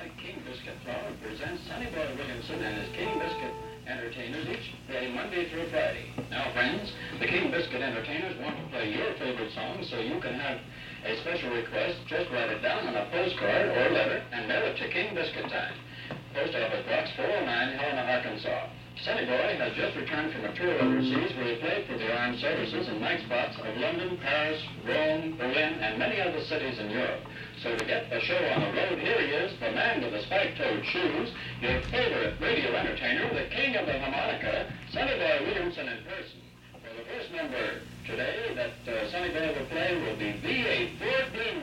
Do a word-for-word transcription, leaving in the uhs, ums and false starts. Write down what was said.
White King Biscuit Club presents Sonny Boy Williamson and his King Biscuit Entertainers each day Monday through Friday. Now, friends, the King Biscuit Entertainers want to play your favorite songs, so you can have a special request. Just write it down on a postcard or letter and mail it to King Biscuit Time. Post Office Box four oh nine, Helena, Arkansas. Sonny Boy has just returned from a tour overseas where he played for the armed services in night spots of London, Paris, Rome, Berlin, and many other cities in Europe. So to get the show on the road, here he is, the man with the spike-toed shoes, your favorite radio entertainer, the king of the harmonica, Sonny Boy Williamson in person. For the first number today that uh, Sonny Boy will play will be B A four Blues.